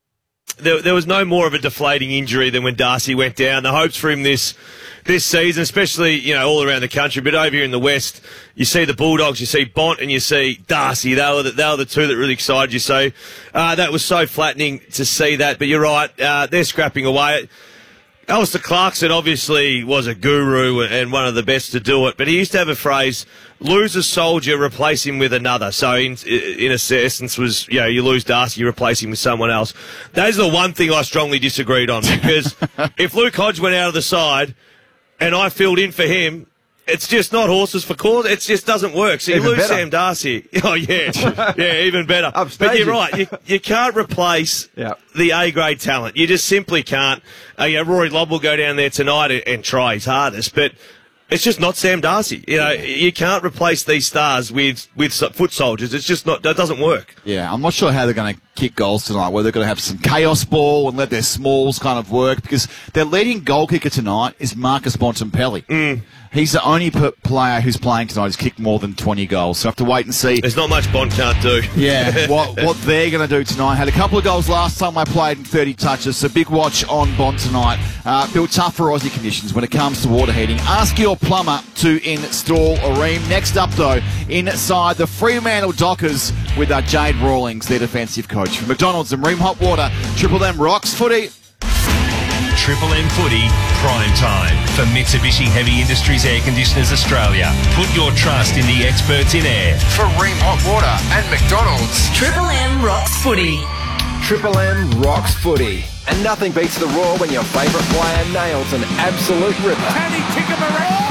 There was no more of a deflating injury than when Darcy went down. The hopes for him this season, especially, all around the country, but over here in the West, you see the Bulldogs, you see Bont, and you see Darcy. They were the 2 that really excited you. So that was so flattening to see that. But you're right, they're scrapping away. Alistair Clarkson obviously was a guru and one of the best to do it, but he used to have a phrase, lose a soldier, replace him with another. So in essence was, you lose Darcy, you replace him with someone else. That is the one thing I strongly disagreed on, because if Luke Hodge went out of the side and I filled in for him, it's just not horses for course. It just doesn't work. So you Even lose better. Sam Darcy. Oh, yeah. Yeah, even better. But you're right. You can't replace the A-grade talent. You just simply can't. Rory Lobb will go down there tonight and try his hardest, but it's just not Sam Darcy. You can't replace these stars with foot soldiers. It's just not. That doesn't work. Yeah, I'm not sure how they're going to kick goals tonight, whether they're going to have some chaos ball and let their smalls kind of work, because their leading goal kicker tonight is Marcus Bontempelli. He's the only player who's playing tonight who's kicked more than 20 goals. So I have to wait and see. There's not much Bont can't do. Yeah, what they're going to do tonight. Had a couple of goals last time I played in 30 touches, so big watch on Bont tonight. Built tough for Aussie conditions when it comes to water heating. Ask your plumber to install a ream. Next up, though, inside the Fremantle Dockers with Jade Rawlings, their defensive coach. From McDonald's and Ream Hot Water, Triple M rocks footy. Triple M Footy, prime time for Mitsubishi Heavy Industries Air Conditioners Australia. Put your trust in the experts in air. For Ream Hot Water and McDonald's. Triple M rocks footy. Triple M rocks footy. And nothing beats the Raw when your favourite player nails an absolute ripper. Can he kick him around?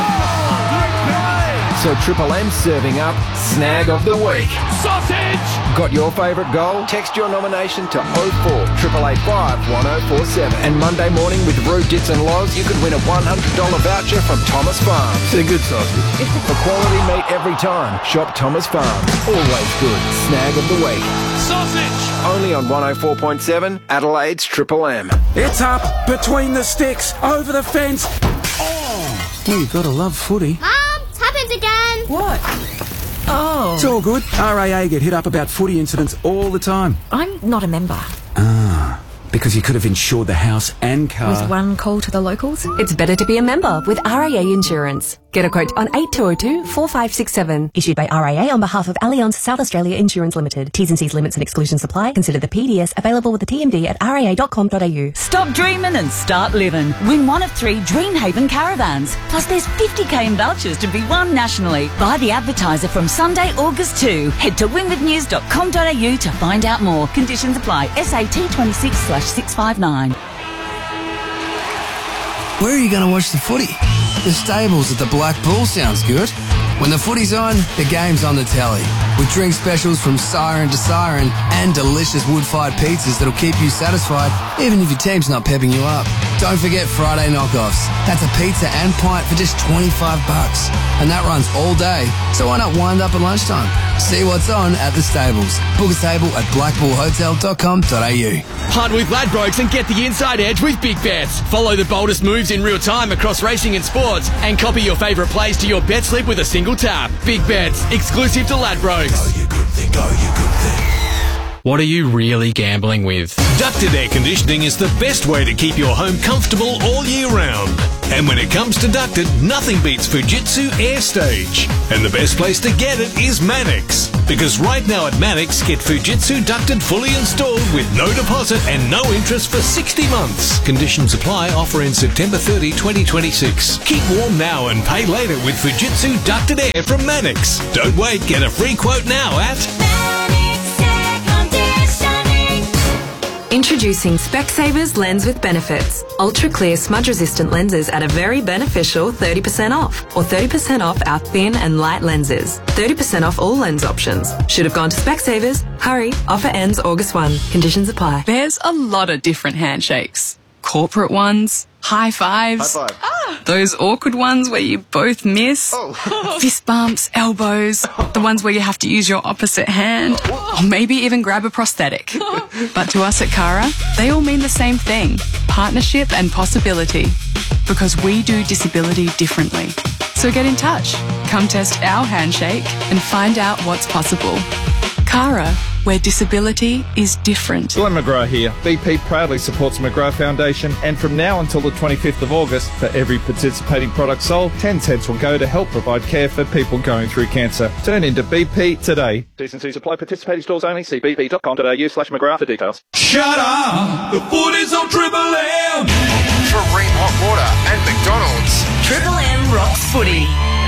So Triple M serving up Snag of the Week. Sausage! Got your favourite goal? Text your nomination to 04 885 1047. And Monday morning with Roo, Dits and Loz, you could win a $100 voucher from Thomas Farms. They're good sausage. For quality meat every time, shop Thomas Farms. Always good. Snag of the Week. Sausage! Only on 104.7 Adelaide's Triple M. It's up, between the sticks, over the fence. Oh! You gotta love footy. Mum, it's happened again. What? Oh. It's all good. RAA get hit up about footy incidents all the time. I'm not a member. Because you could have insured the house and car. With one call to the locals, it's better to be a member with RAA Insurance. Get a quote on 8202 4567. Issued by RAA on behalf of Allianz South Australia Insurance Limited. T's and C's limits and exclusions apply. Consider the PDS available with the TMD at raa.com.au. Stop dreaming and start living. Win one of 3 Dreamhaven caravans. Plus there's 50k in vouchers to be won nationally. Buy the advertiser from Sunday, August 2. Head to winwithnews.com.au to find out more. Conditions apply. SAT 26/659. Where are you going to watch the footy? The stables at the Black Bull sounds good. When the footy's on, the game's on the telly. With drink specials from siren to siren and delicious wood-fired pizzas that'll keep you satisfied even if your team's not pepping you up. Don't forget Friday knockoffs. That's a pizza and pint for just $25. And that runs all day, so why not wind up at lunchtime? See what's on at the stables. Book a table at blackbullhotel.com.au. Hunt with Ladbrokes and get the inside edge with Big Bets. Follow the boldest moves in real time across racing and sports and copy your favourite plays to your bet slip with a single tap. Big Bets, exclusive to Ladbrokes. What are you really gambling with? Ducted air conditioning is the best way to keep your home comfortable all year round. And when it comes to ducted, nothing beats Fujitsu Air Stage. And the best place to get it is Manix. Because right now at Manix, get Fujitsu ducted fully installed with no deposit and no interest for 60 months. Conditions apply. Offer in September 30, 2026. Keep warm now and pay later with Fujitsu ducted air from Manix. Don't wait. Get a free quote now at... Introducing Specsavers Lens with Benefits. Ultra clear smudge resistant lenses at a very beneficial 30% off, or 30% off our thin and light lenses. 30% off all lens options. Should have gone to Specsavers. Hurry, offer ends August 1. Conditions apply. There's a lot of different handshakes. Corporate ones, high fives. High five. Those awkward ones where you both miss. Fist bumps, elbows. The ones where you have to use your opposite hand. Or maybe even grab a prosthetic. But to us at Cara, they all mean the same thing. Partnership and possibility. Because we do disability differently. So get in touch. Come test our handshake and find out what's possible. Cara, where disability is different. Glenn McGrath here. BP proudly supports McGrath Foundation, and from now until the 25th of August, for every participating product sold, 10 cents will go to help provide care for people going through cancer. Turn into BP today. T&C supply participating stores only. See bp.com.au/McGrath for details. Shut up! The footy's on Triple M! Terrain Hot Water and McDonald's. Triple M rocks footy.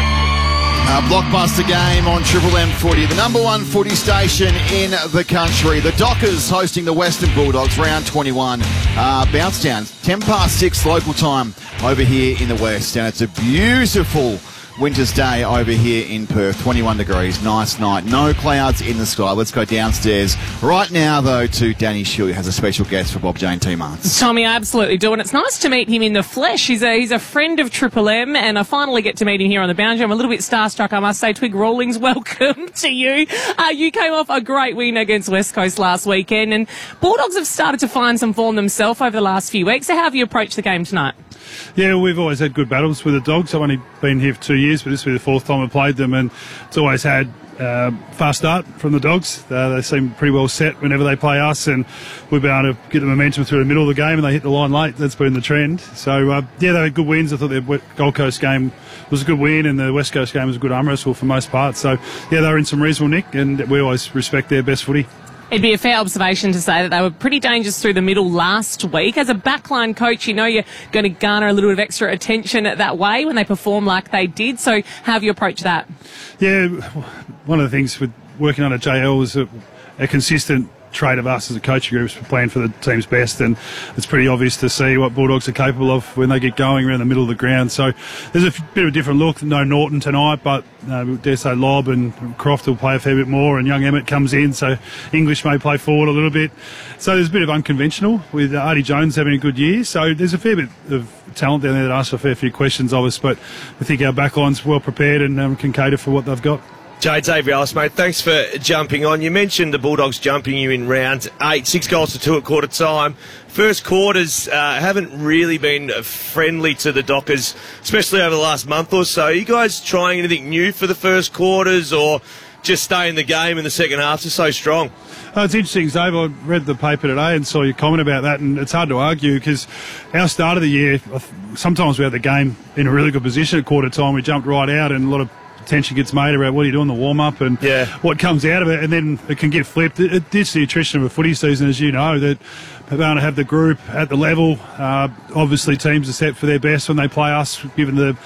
A blockbuster game on Triple M Footy, the number one footy station in the country. The Dockers hosting the Western Bulldogs, round 21. Bounce down, 6:10 local time over here in the west. And it's a beautiful winter's day over here in Perth. 21 degrees, nice night, no clouds in the sky. Let's go downstairs right now, though, to Danny Shuey, who has a special guest for Bob Jane T-Marts. Tommy, I absolutely do, and it's nice to meet him in the flesh. He's a friend of Triple M, and I finally get to meet him here on the boundary. I'm a little bit starstruck, I must say. Twig Rawlings, welcome to you. You came off a great win against West Coast last weekend, and Bulldogs have started to find some form themselves over the last few weeks. So how have you approached the game tonight? Yeah, we've always had good battles with the Dogs. I've only been here for 2 years, but this will be the fourth time I played them, and it's always had fast start from the Dogs. They seem pretty well set whenever they play us, and we've been able to get the momentum through the middle of the game, and they hit the line late. That's been the trend. So, yeah, they had good wins. I thought their Gold Coast game was a good win, and the West Coast game was a good arm wrestle for most part. So, yeah, they were in some reasonable nick, and we always respect their best footy. It'd be a fair observation to say that they were pretty dangerous through the middle last week. As a backline coach, you know you're going to garner a little bit of extra attention that way when they perform like they did. So how have you approached that? Yeah, one of the things with working on a JL is a consistent trait of us as a coaching group is playing for the team's best, and it's pretty obvious to see what Bulldogs are capable of when they get going around the middle of the ground. So there's a bit of a different look. No Norton tonight, but dare say Lobb and Croft will play a fair bit more, and young Emmett comes in, so English may play forward a little bit. So there's a bit of unconventional with Artie Jones having a good year. So there's a fair bit of talent down there that asks a fair few questions of us, but I think our backline's well prepared and can cater for what they've got. Jade Xavier Ellis, mate, thanks for jumping on. You mentioned the Bulldogs jumping you in round 8, 6 goals to 2 at quarter time. First quarters haven't really been friendly to the Dockers, especially over the last month or so. Are you guys trying anything new for the first quarters, or just stay in the game in the second half? It's so strong. Oh, it's interesting, Dave. I read the paper today and saw your comment about that, and it's hard to argue because our start of the year, sometimes we had the game in a really good position at quarter time. We jumped right out, and a lot of attention gets made about what do you do in the warm-up and what comes out of it, and then it can get flipped. It's the attrition of a footy season, as you know, that they're going to have the group at the level. Obviously, teams are set for their best when they play us, given the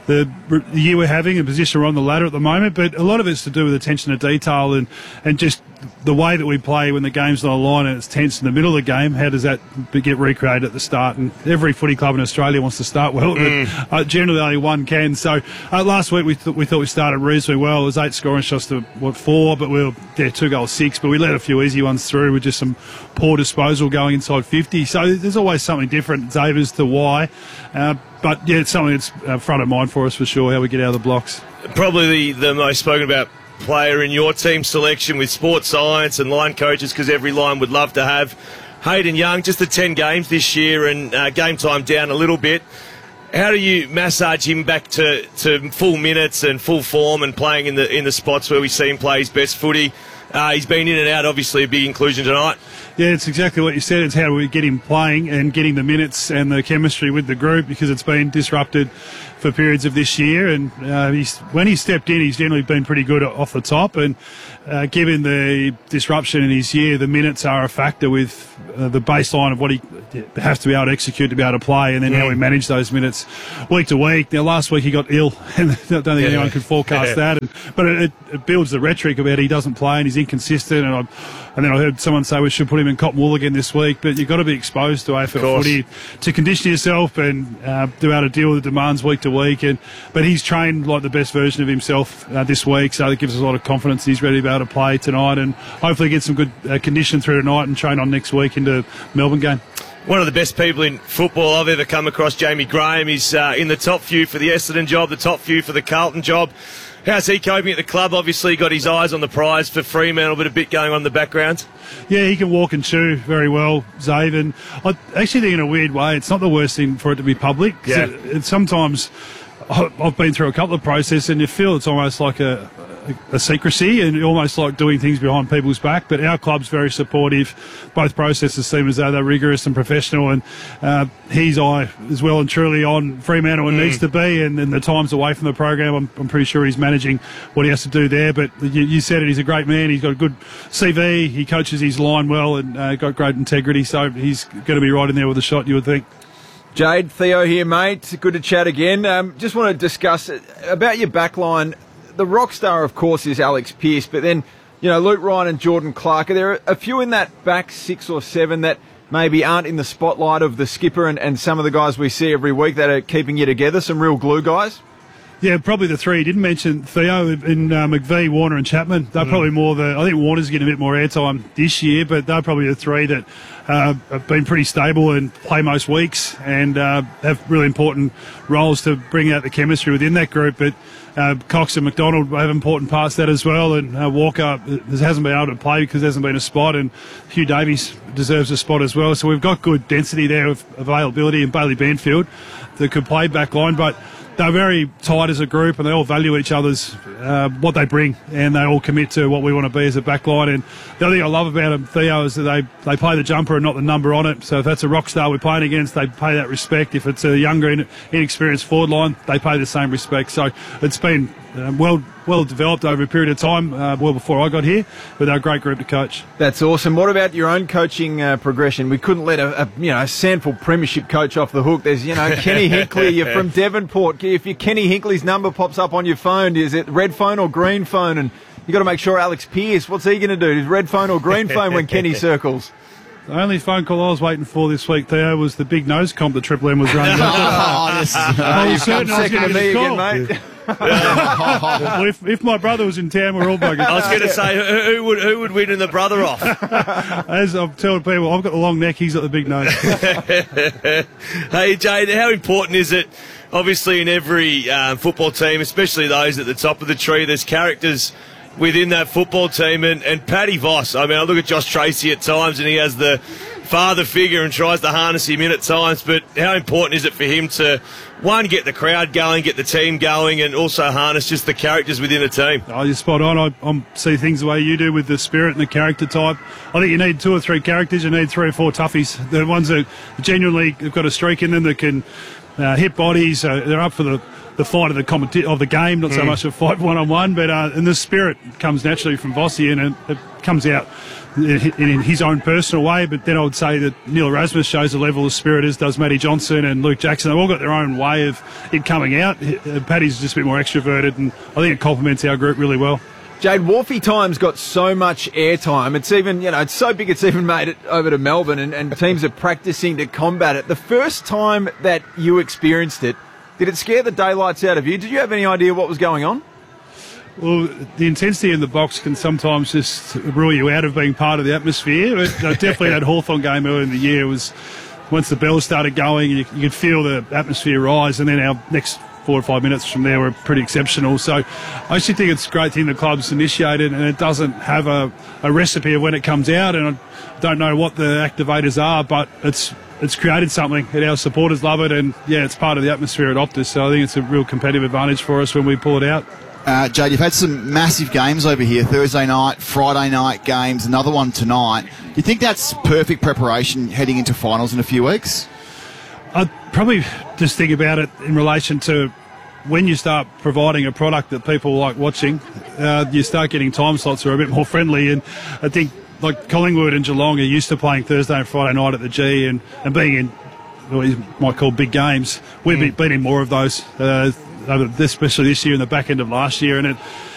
year we're having, a position we're on the ladder at the moment, but a lot of it's to do with attention to detail and just the way that we play when the game's not on the line and it's tense in the middle of the game. How does that get recreated at the start? And every footy club in Australia wants to start well, but generally only one can. So last week we thought we started reasonably well. It was 8 scoring shots to 4, but we were 2 goals 6, but we let a few easy ones through with just some poor disposal going inside 50. So there's always something different, Dave, as to why. But, yeah, it's something that's front of mind for us for sure, how we get out of the blocks. Probably the most spoken about player in your team selection with sports science and line coaches, because every line would love to have Hayden Young. Just the 10 games this year and game time down a little bit. How do you massage him back to full minutes and full form and playing in the spots where we see him play his best footy? He's been in and out, obviously, a big inclusion tonight. Yeah, it's exactly what you said. It's how do we get him playing and getting the minutes and the chemistry with the group, because it's been disrupted for periods of this year. And when he stepped in, he's generally been pretty good off the top. And given the disruption in his year, the minutes are a factor with the baseline of what he has to be able to execute to be able to play, and then how we manage those minutes week to week. Now, last week he got ill, and I don't think anyone could forecast that. But it builds the rhetoric about he doesn't play and he's inconsistent. And then I heard someone say we should put him in Cotton Wool again this week. But you've got to be exposed to AFL footy to condition yourself and be able to deal with the demands week to week. But he's trained like the best version of himself this week, so that gives us a lot of confidence he's ready to be able to play tonight, and hopefully get some good condition through tonight and train on next week into Melbourne game. One of the best people in football I've ever come across, Jamie Graham. He's in the top few for the Essendon job, the top few for the Carlton job. How's he coping at the club? Obviously got his eyes on the prize for Fremantle, but a bit going on in the background. Yeah, he can walk and chew very well, Zave. And I actually think in a weird way, it's not the worst thing for it to be public. Yeah. It's sometimes I've been through a couple of processes and you feel it's almost like a secrecy and almost like doing things behind people's back, but our club's very supportive. Both processes seem as though they're rigorous and professional, and his eye is well and truly on Fremantle and needs to be, and the times away from the program, I'm pretty sure he's managing what he has to do there. But you said it, he's a great man, he's got a good CV, he coaches his line well and got great integrity, so he's going to be right in there with a shot, you would think. Jade, Theo here, mate. Good to chat again. Just want to discuss about your backline. The rock star, of course, is Alex Pearce, but then, Luke Ryan and Jordan Clark. Are there a few in that back 6 or 7 that maybe aren't in the spotlight of the skipper and some of the guys we see every week that are keeping you together, some real glue guys? Yeah, probably the three. You didn't mention Theo in McVee, Warner and Chapman. They're probably more I think Warner's getting a bit more airtime this year, but they're probably the three that have been pretty stable and play most weeks and have really important roles to bring out the chemistry within that group. But Cox and McDonald have important parts of that as well, and Walker hasn't been able to play because there hasn't been a spot, and Hugh Davies deserves a spot as well. So we've got good density there of availability, and Bailey Banfield that could play back line, but they're very tight as a group and they all value each other's what they bring, and they all commit to what we want to be as a back line. And the other thing I love about them, Theo, is that they play the jumper and not the number on it. So if that's a rock star we're playing against, they pay that respect. If it's a younger, inexperienced forward line, they pay the same respect. So it's been well developed over a period of time, well before I got here, but they're a great group to coach. That's awesome. What about your own coaching progression? We couldn't let a Sandford premiership coach off the hook. There's Kenny Hinkley. You're from Devonport. If your Kenny Hinkley's number pops up on your phone, is it red phone or green phone? And you got to make sure Alex Pearce. What's he going to do? Is red phone or green phone when Kenny circles? The only phone call I was waiting for this week, Theo, was the big nose comp that Triple M was running. You've come second to me again, mate. If my brother was in town, we're all buggered. I was going to say, who would win in the brother off? As I'm telling people, I've got the long neck, he's got the big nose. Hey, Jade, how important is it, obviously, in every football team, especially those at the top of the tree, there's characters within that football team, and Paddy Voss, I mean, I look at Josh Tracy at times and he has the father figure and tries to harness him in at times, but how important is it for him to, one, get the crowd going, get the team going, and also harness just the characters within the team? Oh, you're spot on. I see things the way you do with the spirit and the character type. I think you need 2 or 3 characters, you need 3 or 4 toughies. The ones that genuinely have got a streak in them that can hit bodies, they're up for the fight of the game, not so much a fight one-on-one, but and the spirit comes naturally from Vossi, and it comes out in his own personal way. But then I would say that Neil Erasmus shows the level of spirit, as does Matty Johnson and Luke Jackson. They've all got their own way of it coming out. Paddy's just a bit more extroverted, and I think it complements our group really well. Jade, Wharfie Time's got so much airtime. It's even, it's so big it's even made it over to Melbourne, and teams are practicing to combat it. The first time that you experienced it, did it scare the daylights out of you? Did you have any idea what was going on? Well, the intensity in the box can sometimes just rule you out of being part of the atmosphere. Definitely that Hawthorn game earlier in the year was, once the bells started going, you could feel the atmosphere rise, and then our next 4 or 5 minutes from there were pretty exceptional. So I actually think it's a great thing the club's initiated, and it doesn't have a recipe of when it comes out, and I don't know what the activators are, but it's created something, and our supporters love it, and yeah, it's part of the atmosphere at Optus, so I think it's a real competitive advantage for us when we pull it out. Jade, you've had some massive games over here, Thursday night, Friday night games, another one tonight. Do you think that's perfect preparation heading into finals in a few weeks? I'd probably just think about it in relation to when you start providing a product that people like watching, you start getting time slots that are a bit more friendly, and I think like Collingwood and Geelong are used to playing Thursday and Friday night at the G and being in what you might call big games. We've been in more of those, especially this year and the back end of last year, and